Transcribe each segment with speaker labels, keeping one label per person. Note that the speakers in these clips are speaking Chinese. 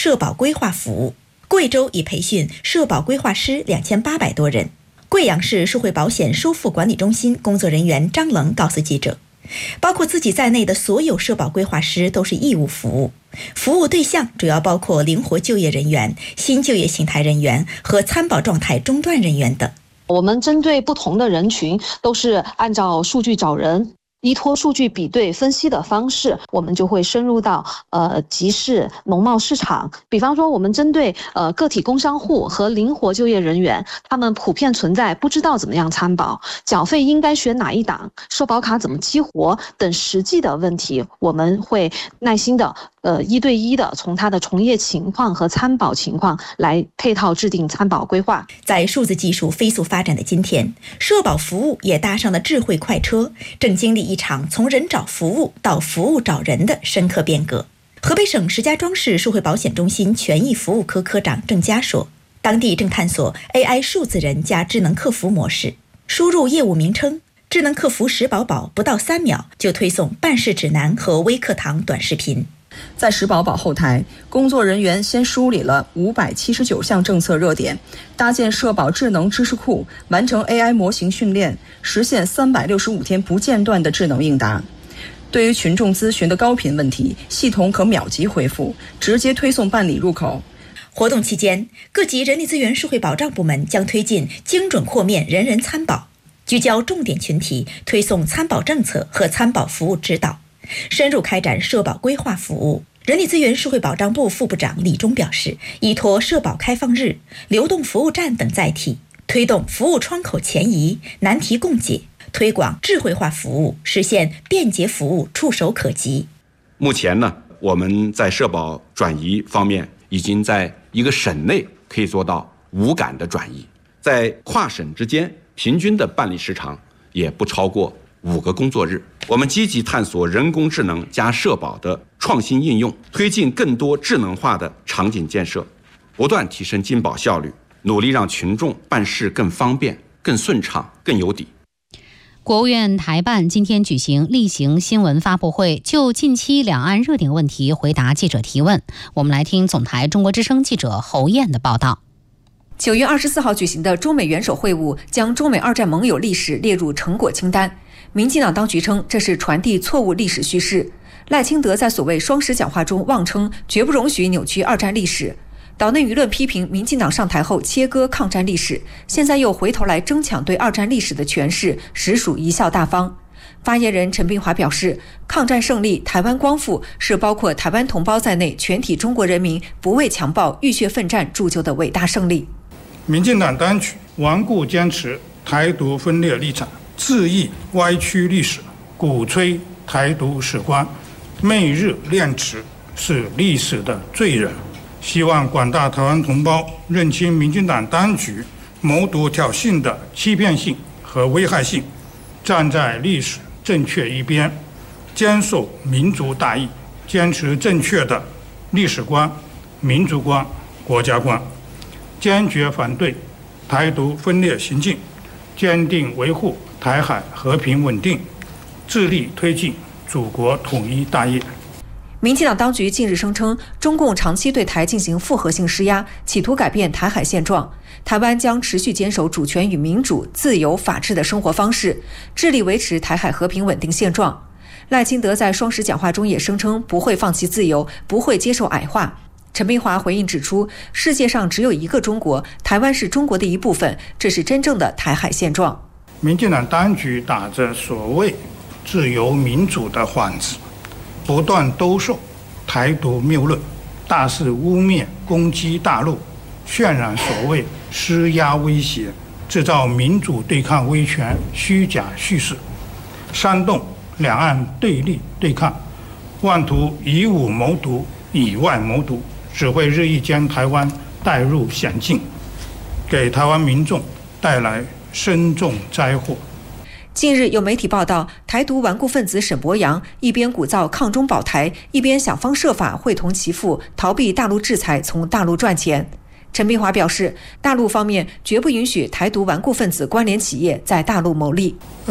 Speaker 1: 社保规划服务。贵州已培训社保规划师2800多人。贵阳市社会保险收付管理中心工作人员张棱告诉记者，包括自己在内的所有社保规划师都是义务服务，服务对象主要包括灵活就业人员、新就业形态人员和参保状态中断人员等。
Speaker 2: 我们针对不同的人群，都是按照数据找人，依托数据比对分析的方式，我们就会深入到集市、农贸市场。比方说，我们针对个体工商户和灵活就业人员，他们普遍存在不知道怎么样参保、缴费应该选哪一档、社保卡怎么激活等实际的问题，我们会耐心的1对1的从他的从业情况和参保情况来配套制定参保规划。
Speaker 1: 在数字技术飞速发展的今天，社保服务也搭上了智慧快车，正经历一场从人找服务到服务找人的深刻变革。河北省石家庄市社会保险中心权益服务科科长郑佳说，当地正探索 AI 数字人加智能客服模式，输入业务名称，智能客服石宝宝不到3秒就推送办事指南和微课堂短视频。
Speaker 3: 在石宝宝后台，工作人员先梳理了579项政策热点，搭建社保智能知识库，完成 AI 模型训练，实现365天不间断的智能应答。对于群众咨询的高频问题，系统可秒级回复，直接推送办理入口。
Speaker 1: 活动期间，各级人力资源社会保障部门将推进精准扩面人人参保，聚焦重点群体，推送参保政策和参保服务指导，深入开展社保规划服务。人力资源社会保障部副部长李忠表示，依托社保开放日、流动服务站等载体，推动服务窗口前移、难题共解，推广智慧化服务，实现便捷服务触手可及。
Speaker 4: 目前呢，我们在社保转移方面已经在一个省内可以做到无感的转移，在跨省之间平均的办理时长也不超过5个工作日。我们积极探索人工智能加社保的创新应用，推进更多智能化的场景建设，不断提升金保效率，努力让群众办事更方便、更顺畅、更有底。
Speaker 5: 国务院台办今天举行例行新闻发布会，就近期两岸热点问题回答记者提问。我们来听总台中国之声记者侯燕的报道。
Speaker 6: 9月24号举行的中美元首会晤将中美2战盟友历史列入成果清单。民进党当局称这是传递错误历史叙事。赖清德在所谓双十讲话中妄称绝不容许扭曲2战历史。岛内舆论批评民进党上台后切割抗战历史，现在又回头来争抢对2战历史的诠释，实属贻笑大方。发言人陈炳华表示，抗战胜利、台湾光复是包括台湾同胞在内全体中国人民不畏强暴、浴血奋战铸就的伟大胜利。
Speaker 7: 民进党当局顽固坚持台独分裂立场，恣意歪曲历史，鼓吹台独史观，媚日练齿，是历史的罪人。希望广大台湾同胞认清民进党当局谋独挑衅的欺骗性和危害性，站在历史正确一边，坚守民族大义，坚持正确的历史观、民族观、国家观，坚决反对台独分裂行径，坚定维护台海和平稳定，致力推进祖国统一大业。
Speaker 6: 民进党当局近日声称，中共长期对台进行复合性施压，企图改变台海现状。台湾将持续坚守主权与民主、自由、法治的生活方式，致力维持台海和平稳定现状。赖清德在双十讲话中也声称不会放弃自由，不会接受矮化。陈炳华回应指出，世界上只有一个中国，台湾是中国的一部分，这是真正的台海现状。
Speaker 7: 民进党当局打着所谓自由民主的幌子，不断兜售台独谬论，大肆污蔑攻击大陆，渲染所谓施压威胁，制造民主对抗威权虚假叙事，煽动两岸对立对抗，妄图以武谋独、以外谋独，只会日益将台湾带入险境，给台湾民众带来深重灾祸。
Speaker 6: 近日有媒体报道，台独顽固分子沈伯洋一边鼓噪抗中保台，一边想方设法会同其父逃避大陆制裁，从大陆赚钱。陈炳华表示，大陆方面绝不允许台独顽固分子关联企业在大陆牟利。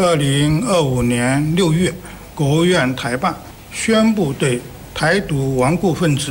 Speaker 7: 2025年6月，国务院台办宣布对台独顽固分子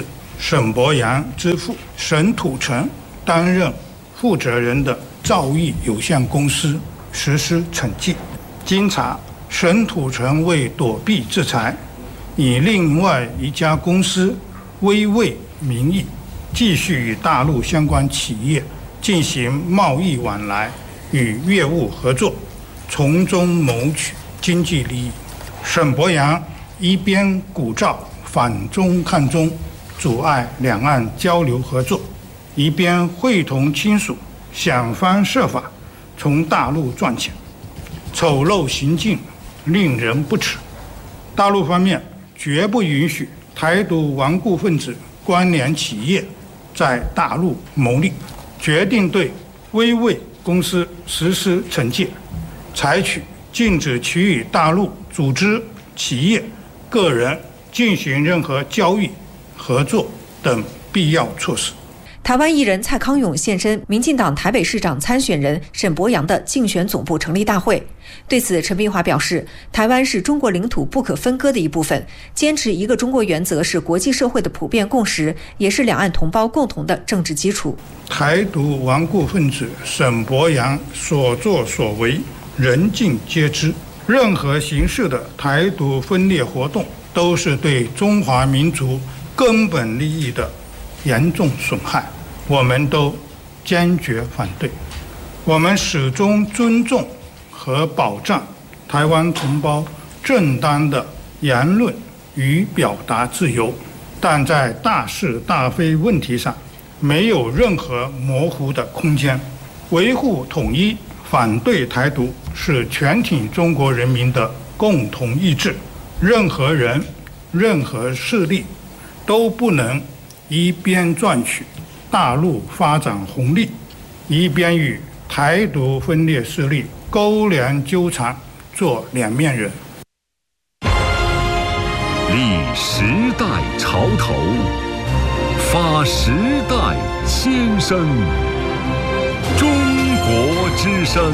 Speaker 7: 沈伯洋之父沈土成担任负责人的兆易有限公司实施惩戒。经查，沈土成为躲避制裁，以另外一家公司微卫名义继续与大陆相关企业进行贸易往来与业务合作，从中谋取经济利益。沈伯洋一边鼓噪反中抗中，阻碍两岸交流合作，一边会同亲属想方设法从大陆赚钱，丑陋行径令人不齿。大陆方面绝不允许台独顽固分子关联企业在大陆牟利，决定对微卫公司实施惩戒，采取禁止其与大陆组织、企业、个人进行任何交易、合作等必要措施。
Speaker 6: 台湾艺人蔡康永现身民进党台北市长参选人沈伯洋的竞选总部成立大会。对此，陈碧华表示，台湾是中国领土不可分割的一部分，坚持一个中国原则是国际社会的普遍共识，也是两岸同胞共同的政治基础。
Speaker 7: 台独顽固分子沈伯洋所作所为，人尽皆知。任何形式的台独分裂活动，都是对中华民族根本利益的严重损害，我们都坚决反对。我们始终尊重和保障台湾同胞正当的言论与表达自由，但在大是大非问题上没有任何模糊的空间。维护统一，反对台独是全体中国人民的共同意志，任何人、任何势力都不能一边赚取大陆发展红利，一边与台独分裂势力勾连纠缠，做两面人。
Speaker 8: 立时代潮头，发时代先声。中国之声。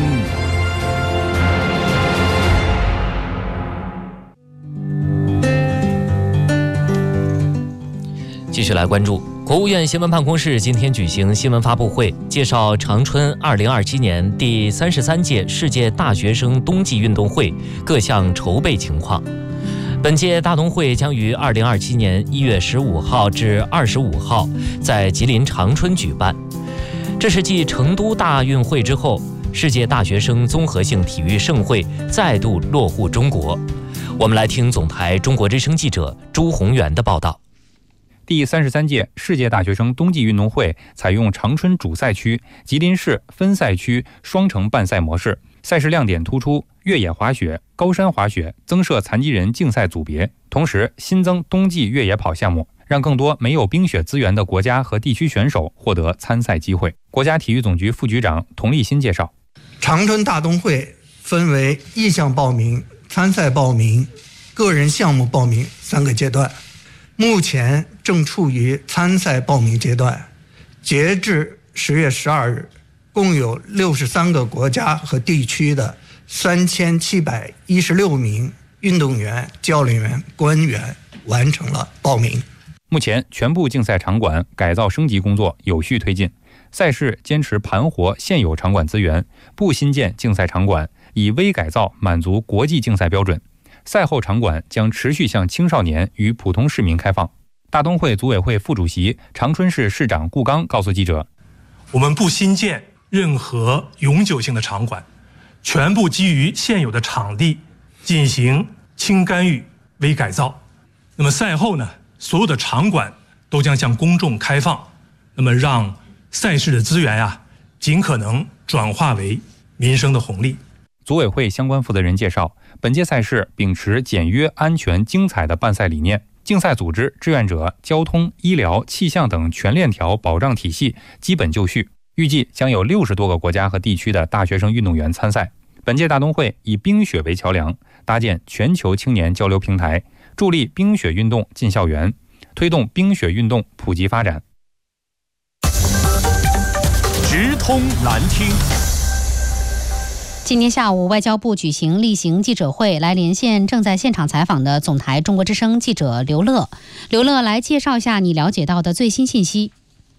Speaker 9: 继续来关注，国务院新闻办公室今天举行新闻发布会，介绍长春2027年第33届世界大学生冬季运动会各项筹备情况。本届大冬会将于2027年1月15号至25号在吉林长春举办。这是继成都大运会之后，世界大学生综合性体育盛会再度落户中国。我们来听总台中国之声记者朱宏元的报道。
Speaker 10: 第33届世界大学生冬季运动会采用长春主赛区、吉林市分赛区双城办赛模式，赛事亮点突出越野滑雪、高山滑雪，增设残疾人竞赛组别，同时新增冬季越野跑项目，让更多没有冰雪资源的国家和地区选手获得参赛机会。国家体育总局副局长佟立新介绍，
Speaker 11: 长春大冬会分为意向报名、参赛报名、个人项目报名3个阶段，目前正处于参赛报名阶段。截至10月12日，共有63个国家和地区的3716名运动员、教练员、官员完成了报名。
Speaker 10: 目前全部竞赛场馆改造升级工作有序推进，赛事坚持盘活现有场馆资源，不新建竞赛场馆，以微改造满足国际竞赛标准。赛后场馆将持续向青少年与普通市民开放。大冬会组委会副主席、长春市市长顾刚告诉记者，
Speaker 12: 我们不新建任何永久性的场馆，全部基于现有的场地进行轻干预、微改造。那么赛后呢，所有的场馆都将向公众开放，那么让赛事的资源尽可能转化为民生的红利。
Speaker 10: 组委会相关负责人介绍，本届赛事秉持简约、安全、精彩的办赛理念，竞赛组织、志愿者、交通、医疗、气象等全链条保障体系基本就绪。预计将有60多个国家和地区的大学生运动员参赛。本届大冬会以冰雪为桥梁，搭建全球青年交流平台，助力冰雪运动进校园，推动冰雪运动普及发展。
Speaker 8: 直通难听。
Speaker 5: 今天下午，外交部举行例行记者会，来连线正在现场采访的总台中国之声记者刘乐。刘乐，来介绍一下你了解到的最新信息。